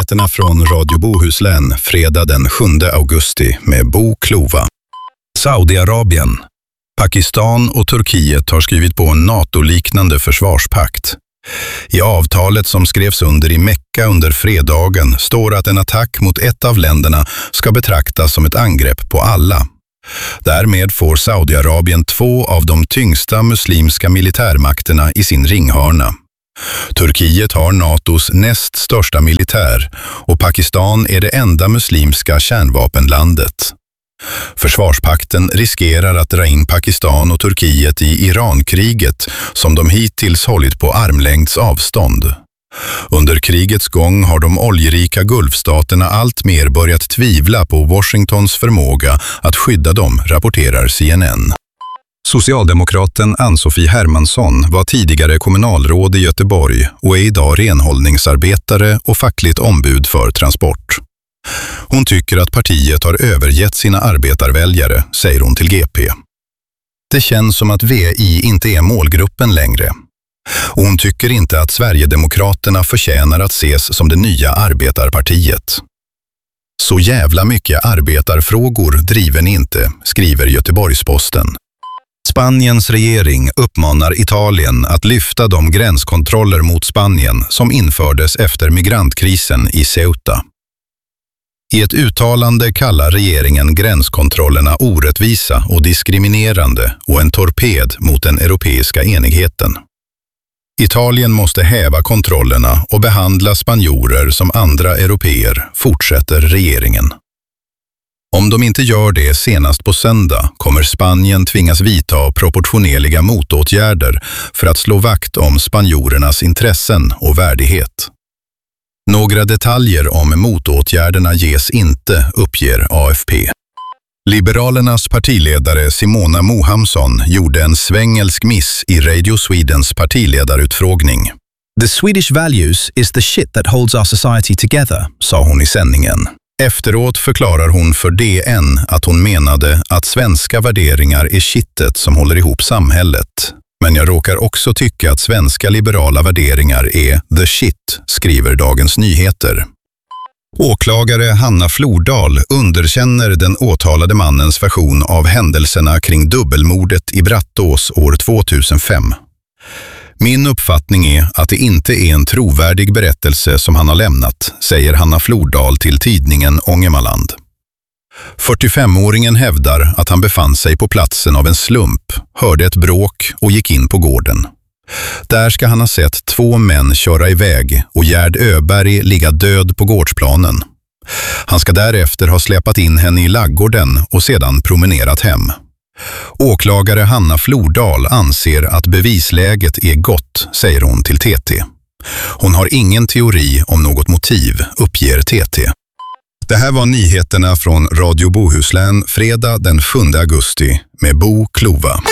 Nyheterna från Radio Bohuslän, fredag den 7 augusti med Bo Klova. Saudiarabien. Pakistan och Turkiet har skrivit på en NATO-liknande försvarspakt. I avtalet som skrevs under i Mekka under fredagen står att en attack mot ett av länderna ska betraktas som ett angrepp på alla. Därmed får Saudiarabien 2 av de tyngsta muslimska militärmakterna i sin ringhörna. Turkiet har NATOs näst största militär och Pakistan är det enda muslimska kärnvapenlandet. Försvarspakten riskerar att dra in Pakistan och Turkiet i Irankriget som de hittills hållit på armlängds avstånd. Under krigets gång har de oljerika gulfstaterna allt mer börjat tvivla på Washingtons förmåga att skydda dem, rapporterar CNN. Socialdemokraten Ann-Sofie Hermansson var tidigare kommunalråd i Göteborg och är idag renhållningsarbetare och fackligt ombud för Transport. Hon tycker att partiet har övergett sina arbetarväljare, säger hon till GP. Det känns som att VI inte är målgruppen längre. Och hon tycker inte att Sverigedemokraterna förtjänar att ses som det nya arbetarpartiet. Så jävla mycket arbetarfrågor driver ni inte, skriver Göteborgsposten. Spaniens regering uppmanar Italien att lyfta de gränskontroller mot Spanien som infördes efter migrantkrisen i Ceuta. I ett uttalande kallar regeringen gränskontrollerna orättvisa och diskriminerande och en torped mot den europeiska enigheten. Italien måste häva kontrollerna och behandla spanjorer som andra européer, fortsätter regeringen. Om de inte gör det senast på söndag kommer Spanien tvingas vidta proportionerliga motåtgärder för att slå vakt om spanjorernas intressen och värdighet. Några detaljer om motåtgärderna ges inte, uppger AFP. Liberalernas partiledare Simona Mohamsson gjorde en svängelsk miss i Radio Swedens partiledarutfrågning. The Swedish values is the shit that holds our society together, sa hon i sändningen. Efteråt förklarar hon för DN att hon menade att svenska värderingar är kittet som håller ihop samhället. Men jag råkar också tycka att svenska liberala värderingar är the shit, skriver Dagens Nyheter. Åklagare Hanna Flordal underkänner den åtalade mannens version av händelserna kring dubbelmordet i Brattås år 2005. Min uppfattning är att det inte är en trovärdig berättelse som han har lämnat, säger Hanna Flordal till tidningen Ångermanland. 45-åringen hävdar att han befann sig på platsen av en slump, hörde ett bråk och gick in på gården. Där ska han ha sett 2 män köra iväg och Gerd Öberg ligga död på gårdsplanen. Han ska därefter ha släpat in henne i laggården och sedan promenerat hem. Åklagare Hanna Flordal anser att bevisläget är gott, säger hon till TT. Hon har ingen teori om något motiv, uppger TT. Det här var nyheterna från Radio Bohuslän fredag den 7 augusti med Bo Klova.